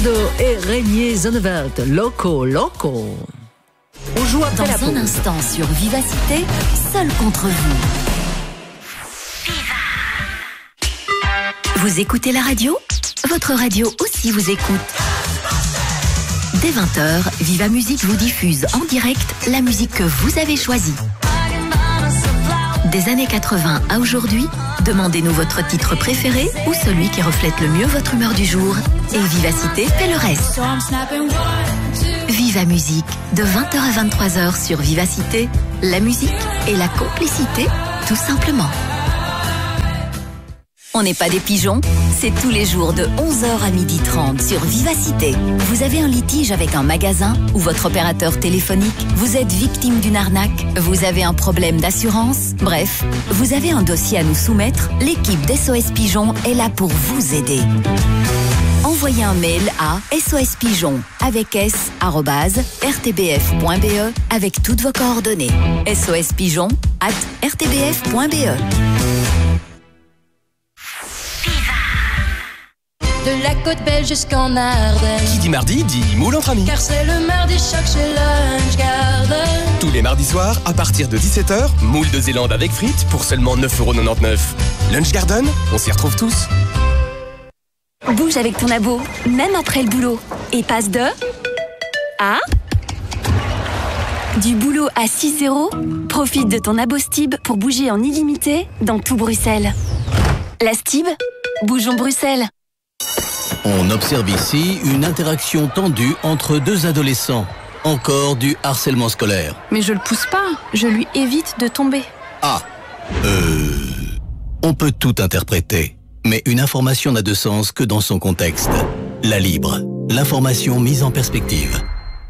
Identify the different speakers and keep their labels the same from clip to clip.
Speaker 1: Leonardo et Régnier Zonneveld, Loco Loco. On joue après la pause.
Speaker 2: Dans un instant sur Vivacité, seul contre vous. Vous écoutez la radio ? Votre radio aussi vous écoute. Dès 20h, Viva Musique vous diffuse en direct la musique que vous avez choisie. Des années 80 à aujourd'hui, demandez-nous votre titre préféré ou celui qui reflète le mieux votre humeur du jour. Et Vivacité fait le reste. Viva Musique, de 20h à 23h sur Vivacité, la musique et la complicité, tout simplement. On n'est pas des pigeons, c'est tous les jours de 11h à 12h30 sur Vivacité. Vous avez un litige avec un magasin ou votre opérateur téléphonique, vous êtes victime d'une arnaque, vous avez un problème d'assurance, bref, vous avez un dossier à nous soumettre, l'équipe d'SOS Pigeon est là pour vous aider. Envoyez un mail à sospigeon avec s@rtbf.be avec toutes vos coordonnées. sospigeon@rtbf.be.
Speaker 3: De la côte belge jusqu'en Ardennes.
Speaker 4: Qui dit mardi dit moule entre amis.
Speaker 3: Car c'est le mardi choc chez Lunch Garden.
Speaker 4: Tous les mardis soirs, à partir de 17h, moule de Zélande avec frites pour seulement 9,99 €. Lunch Garden, on s'y retrouve tous.
Speaker 5: Bouge avec ton abo, même après le boulot. Et passe de... à... du boulot à 6 €. Profite de ton abo Stib pour bouger en illimité dans tout Bruxelles. La Stib, bougeons Bruxelles.
Speaker 6: On observe ici une interaction tendue entre deux adolescents. Encore du harcèlement scolaire.
Speaker 7: Mais je le pousse pas, je lui évite de tomber.
Speaker 6: Ah, on peut tout interpréter. Mais une information n'a de sens que dans son contexte. La Libre, l'information mise en perspective.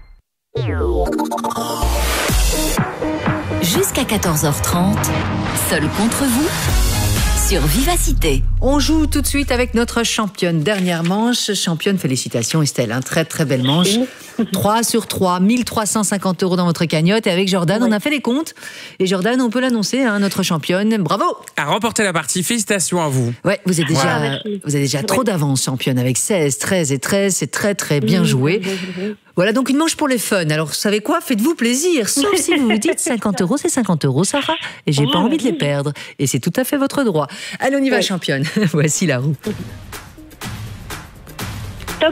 Speaker 2: Jusqu'à 14h30, seul contre vous, sur Vivacité.
Speaker 1: On joue tout de suite avec notre championne. Dernière manche. Championne, félicitations Estelle. Très très belle manche. 3 sur 3, 1350 € dans votre cagnotte. Et avec Jordan, on a fait les comptes. Et Jordan, on peut l'annoncer, notre championne. Bravo!
Speaker 8: A remporté la partie. Félicitations à vous.
Speaker 1: Ouais, vous êtes déjà trop d'avance, championne, avec 16, 13 et 13. C'est très très bien joué. Voilà, donc une manche pour les fun. Alors, vous savez quoi? Faites-vous plaisir. Sauf si vous vous dites 50 €, c'est 50 €, Sarah. Et j'ai pas envie de les perdre. Et c'est tout à fait votre droit. Allez, on y va, championne. Voici la roue.
Speaker 9: Top.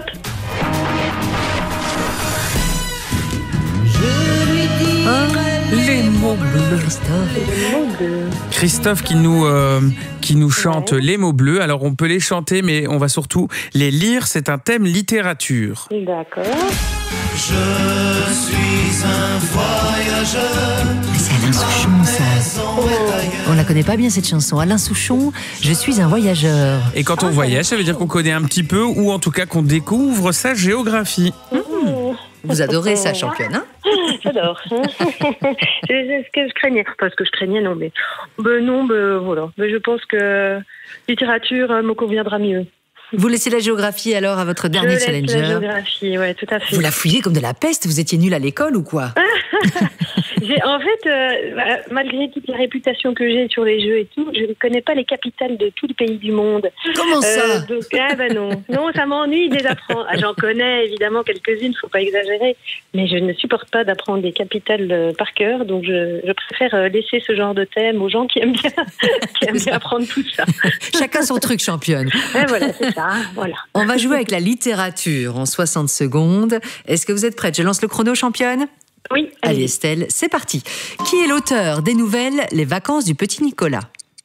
Speaker 8: Les mots bleus. Christophe qui nous chante les mots bleus. Alors on peut les chanter, mais on va surtout les lire. C'est un thème littérature.
Speaker 9: D'accord.
Speaker 10: Je suis un voyageur.
Speaker 1: C'est Alain Souchon, ça. On la connaît pas bien, cette chanson. Alain Souchon, je suis un voyageur.
Speaker 8: Et quand on voyage, ça veut dire qu'on connaît un petit peu, ou en tout cas qu'on découvre sa géographie.
Speaker 1: Vous adorez ça, championne, hein?
Speaker 9: J'adore. C'est ce que je craignais. Pas ce que je craignais, non, mais... voilà. Mais je pense que littérature me conviendra mieux.
Speaker 1: Vous laissez la géographie alors à votre dernier challenger.
Speaker 9: La géographie, ouais, tout à fait.
Speaker 1: Vous la fouillez comme de la peste. Vous étiez nul à l'école ou quoi?
Speaker 9: En fait, malgré toute la réputation que j'ai sur les jeux et tout, je ne connais pas les capitales de tous les pays du monde.
Speaker 1: Comment ça?
Speaker 9: Non, ça m'ennuie de les apprendre. J'en connais évidemment quelques-unes, faut pas exagérer, mais je ne supporte pas d'apprendre des capitales par cœur, donc je préfère laisser ce genre de thème aux gens qui aiment bien apprendre tout ça.
Speaker 1: Chacun son truc, championne.
Speaker 9: Ouais, voilà, c'est ça. Voilà.
Speaker 1: On va jouer avec la littérature en 60 secondes. Est-ce que vous êtes prête? Je lance le chrono, championne?
Speaker 9: Oui.
Speaker 1: Allez Estelle, c'est parti. Qui est l'auteur des nouvelles Les vacances du petit Nicolas?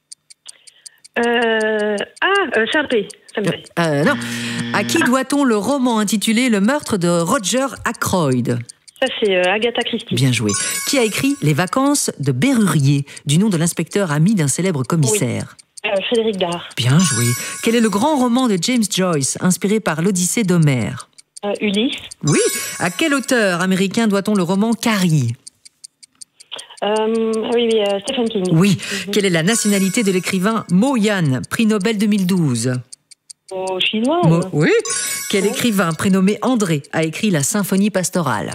Speaker 9: Saint-Pé.
Speaker 1: Non. À qui doit-on le roman intitulé Le meurtre de Roger Ackroyd?
Speaker 9: Ça, c'est Agatha Christie.
Speaker 1: Bien joué. Qui a écrit Les vacances de Bérurier, du nom de l'inspecteur ami d'un célèbre commissaire?
Speaker 9: Frédéric Dard.
Speaker 1: Bien joué. Quel est le grand roman de James Joyce, inspiré par l'Odyssée d'Homère?
Speaker 9: Ulysse.
Speaker 1: Oui. À quel auteur américain doit-on le roman Carrie?
Speaker 9: Stephen King.
Speaker 1: Oui. Quelle est la nationalité de l'écrivain Mo Yan, prix Nobel 2012?
Speaker 9: Chinois.
Speaker 1: Oui. Quel écrivain prénommé André a écrit la symphonie pastorale?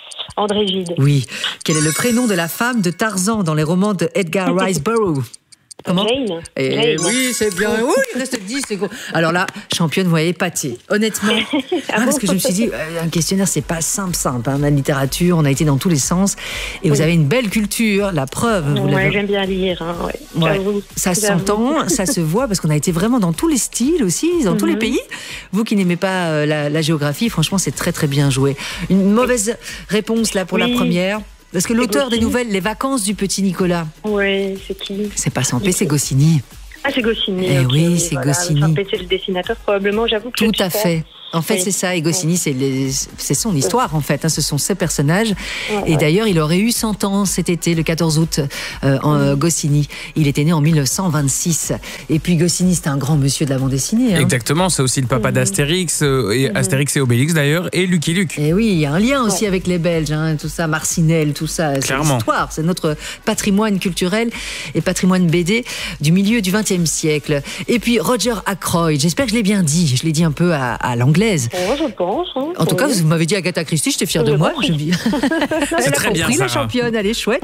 Speaker 9: André Gide.
Speaker 1: Oui. Quel est le prénom de la femme de Tarzan dans les romans de Edgar Rice Burroughs? Comment
Speaker 9: Jane.
Speaker 1: Jane. Oui, c'est bien. Oui, il reste 10 secondes. Alors là, championne, vous voyez, épaté. Honnêtement. Parce que je me suis dit, un questionnaire, c'est pas simple. Hein. La littérature, on a été dans tous les sens. Et vous avez une belle culture, la preuve.
Speaker 9: Oui, j'aime bien lire. Hein,
Speaker 1: ouais. Ça s'entend, ça se voit, parce qu'on a été vraiment dans tous les styles aussi, dans tous les pays. Vous qui n'aimez pas la géographie, franchement, c'est très, très bien joué. Une mauvaise réponse, là, pour la première. Parce que l'auteur des nouvelles Les Vacances du Petit Nicolas.
Speaker 9: Oui, c'est qui?
Speaker 1: C'est pas Sampé, c'est Goscinny.
Speaker 9: Ah, c'est Goscinny.
Speaker 1: Eh oui, c'est Goscinny.
Speaker 9: Sampé, c'est le dessinateur, probablement, j'avoue que
Speaker 1: tout à fait. En fait, c'est ça. Et Goscinny, c'est son histoire, en fait. Hein, ce sont ses personnages. Et d'ailleurs, il aurait eu 100 ans cet été, le 14 août, Goscinny. Il était né en 1926. Et puis, Goscinny, c'était un grand monsieur de la bande dessinée. Hein.
Speaker 8: Exactement. C'est aussi le papa d'Astérix, et Astérix et Obélix, d'ailleurs, et Lucky Luke.
Speaker 1: Et oui, il y a un lien aussi avec les Belges, hein, tout ça, Marcinelle, tout ça. C'est l'histoire. C'est notre patrimoine culturel et patrimoine BD du milieu du XXe siècle. Et puis, Roger Ackroyd. J'espère que je l'ai bien dit. Je l'ai dit un peu à l'anglais.
Speaker 9: Je pense. Hein.
Speaker 1: En tout cas, vous m'avez dit Agatha Christie, j'étais fière de moi.
Speaker 8: C'est très bien,
Speaker 1: Sarah. La championne, elle est chouette.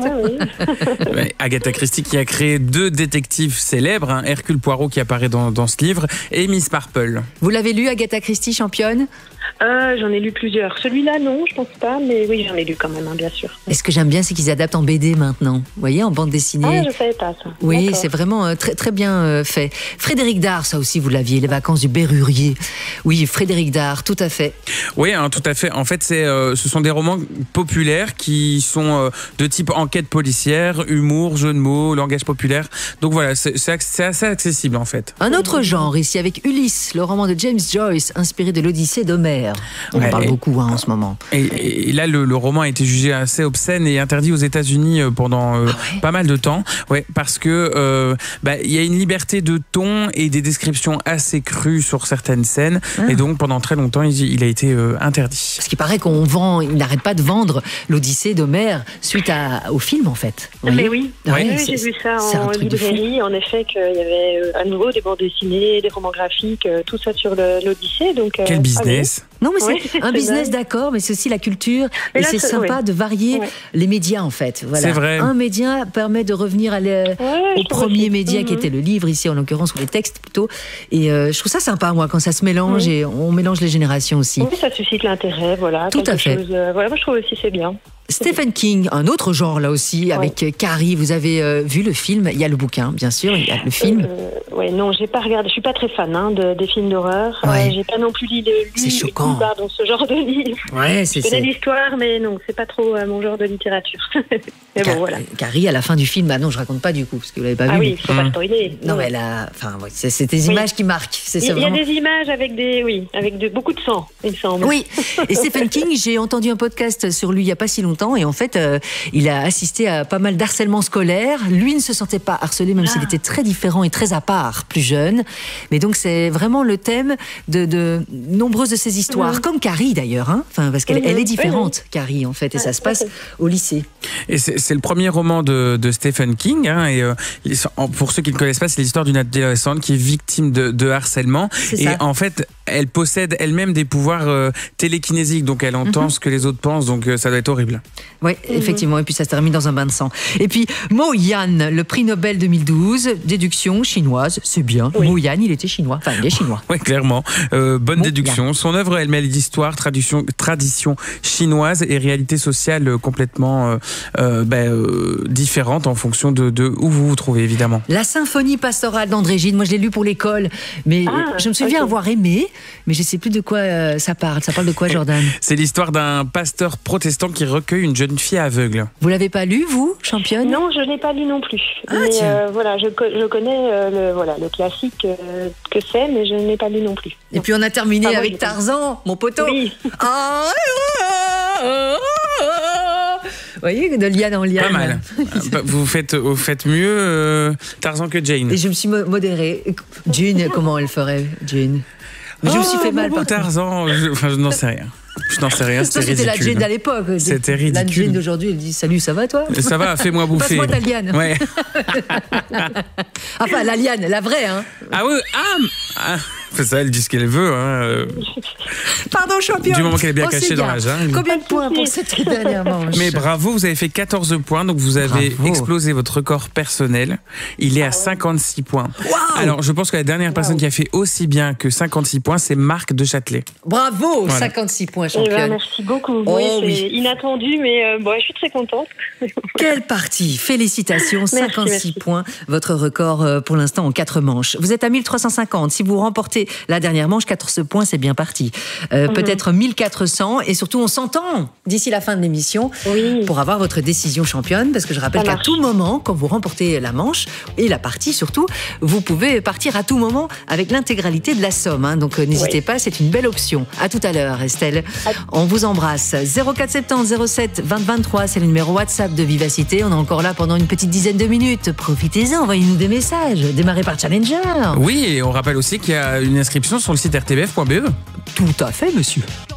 Speaker 8: Agatha Christie qui a créé 2 détectives célèbres, hein, Hercule Poirot qui apparaît dans ce livre et Miss Marple.
Speaker 1: Vous l'avez lu, Agatha Christie, championne?
Speaker 9: J'en ai lu plusieurs. Celui-là, non, je pense pas, mais oui, j'en ai lu quand même, hein, bien sûr.
Speaker 1: Et ce que j'aime bien, c'est qu'ils adaptent en BD maintenant. Vous voyez, en bande dessinée.
Speaker 9: Ah, je savais pas ça.
Speaker 1: Oui, c'est vraiment très, très bien fait. Frédéric Dard, ça aussi, vous l'aviez, Les Vacances du Berrurier. Oui, Frédéric Dard, tout à fait.
Speaker 8: Oui, hein, tout à fait. En fait, ce sont des romans populaires qui sont de type enquête policière, humour, jeu de mots, langage populaire. Donc voilà, c'est assez accessible en fait.
Speaker 1: Un autre genre ici avec Ulysse, le roman de James Joyce, inspiré de l'Odyssée d'Homère. On en parle beaucoup en ce moment.
Speaker 8: Et là, le roman a été jugé assez obscène et interdit aux États-Unis pendant pas mal de temps. Ouais, parce que il y a une liberté de ton et des descriptions assez crues sur certaines scènes. Et donc, pendant très longtemps, il a été interdit.
Speaker 1: Parce qu'il paraît il n'arrête pas de vendre l'Odyssée d'Homère suite au film, en fait.
Speaker 9: Mais oui, j'ai vu ça en librairie. En effet, qu'il y avait à nouveau des bandes dessinées, des romans graphiques, tout ça sur l'Odyssée. Donc,
Speaker 8: quel business!
Speaker 1: Non, mais c'est un business, d'accord, mais c'est aussi la culture. Et c'est sympa de varier les médias, en fait. Voilà.
Speaker 8: C'est vrai.
Speaker 1: Un média permet de revenir au premier média qui était le livre, ici en l'occurrence, ou les textes plutôt. Et je trouve ça sympa, moi, quand ça se mélange et on mélange les générations aussi.
Speaker 9: Oui, ça suscite l'intérêt, voilà.
Speaker 1: Tout à fait.
Speaker 9: Moi, je trouve aussi c'est bien.
Speaker 1: Stephen King, un autre genre là aussi, avec Carrie. Vous avez vu le film? Il y a le bouquin, bien sûr, il y a le film.
Speaker 9: Non, j'ai pas regardé. Je suis pas très fan des films d'horreur. J'ai pas non plus lu
Speaker 1: c'est choquant.
Speaker 9: Dans ce genre de livre. Je connais l'histoire, mais non, c'est pas trop mon genre de littérature. Mais bon, voilà.
Speaker 1: Carrie, à la fin du film, non, je raconte pas du coup, parce que vous l'avez pas vu.
Speaker 9: Ah oui, faut pas spoiler.
Speaker 1: Non, mais c'est des images qui marquent.
Speaker 9: Il y a des images avec beaucoup de sang, il me semble.
Speaker 1: Oui. Et Stephen King, j'ai entendu un podcast sur lui il y a pas si longtemps. Et en fait, il a assisté à pas mal d'harcèlement scolaire. Lui ne se sentait pas harcelé, même s'il était très différent et très à part, plus jeune. Mais donc, c'est vraiment le thème de nombreuses de ces histoires. Comme Carrie, d'ailleurs. Hein, parce qu'elle est différente, Carrie, en fait. Et ça se passe au lycée.
Speaker 8: Et c'est le premier roman de Stephen King. Hein, et pour ceux qui ne connaissent pas, c'est l'histoire d'une adolescente qui est victime de harcèlement. Et en fait, elle possède elle-même des pouvoirs télékinésiques. Donc, elle entend ce que les autres pensent. Donc, ça doit être horrible.
Speaker 1: Oui, effectivement. Et puis, ça se termine dans un bain de sang. Et puis, Mo Yan, le prix Nobel 2012, déduction chinoise, c'est bien. Mo Yan, il était chinois. Enfin, il est chinois.
Speaker 8: Oui, clairement. Bonne déduction. Yan. Son œuvre, elle mêle l'histoire, tradition chinoise et réalité sociale complètement différente en fonction de où vous vous trouvez, évidemment.
Speaker 1: La symphonie pastorale d'André Gide, moi, je l'ai lu pour l'école. Mais je me souviens avoir aimé, mais je ne sais plus de quoi ça parle. Ça parle de quoi, Jordan?
Speaker 8: C'est l'histoire d'un pasteur protestant qui recueille une jeune fille aveugle.
Speaker 1: Vous l'avez pas lu, vous, championne?
Speaker 9: Non, je l'ai pas lu non plus. Mais je connais le classique que c'est, mais je ne l'ai pas lu non plus.
Speaker 1: Et puis on a terminé avec Tarzan, mon poteau.
Speaker 9: Oui.
Speaker 1: Vous voyez, de liane en liane.
Speaker 8: Pas mal. Vous faites mieux Tarzan que Jane.
Speaker 1: Et je me suis modérée. Jane, comment elle ferait, Jane? Mais je me suis fait mal par
Speaker 8: Tarzan, je n'en sais rien. Je n'en sais rien, c'était ridicule.
Speaker 1: C'était la Jane à l'époque.
Speaker 8: C'était ridicule.
Speaker 1: La Jane d'aujourd'hui, elle dit « Salut, ça va toi ?»
Speaker 8: Ça va, fais-moi bouffer.
Speaker 1: Passe-moi ta liane.
Speaker 8: Ouais.
Speaker 1: Enfin, la liane, la vraie, hein.
Speaker 8: Ah oui, Ça, elle dit ce qu'elle veut. Hein.
Speaker 1: Pardon, championne.
Speaker 8: Du moment qu'elle est bien cachée dans la jungle.
Speaker 1: Combien de points pour cette dernière manche?
Speaker 8: Mais bravo, vous avez fait 14 points, donc vous avez explosé votre record personnel. Il est à 56 points.
Speaker 1: Wow.
Speaker 8: Alors, je pense que la dernière personne qui a fait aussi bien que 56 points, c'est Marc de Châtelet.
Speaker 1: Bravo, voilà. 56 points, championne.
Speaker 9: Merci beaucoup. C'est inattendu, mais je suis très contente.
Speaker 1: Quelle partie! Félicitations, 56 points. Votre record pour l'instant en 4 manches. Vous êtes à 1350. Si vous remportez la dernière manche, 14 points, c'est bien parti. Peut-être 1400. Et surtout, on s'entend d'ici la fin de l'émission pour avoir votre décision championne. Parce que je rappelle qu'à tout moment, quand vous remportez la manche et la partie surtout, vous pouvez partir à tout moment avec l'intégralité de la somme. Hein. Donc n'hésitez pas, c'est une belle option. À tout à l'heure, Estelle. On vous embrasse. 0470 07 20 23, c'est le numéro WhatsApp de Vivacité. On est encore là pendant une petite dizaine de minutes. Profitez-en, envoyez-nous des messages. Démarrez par Challenger.
Speaker 8: Oui, et on rappelle aussi qu'il y a une inscription sur le site rtbf.be.
Speaker 1: Tout à fait, monsieur.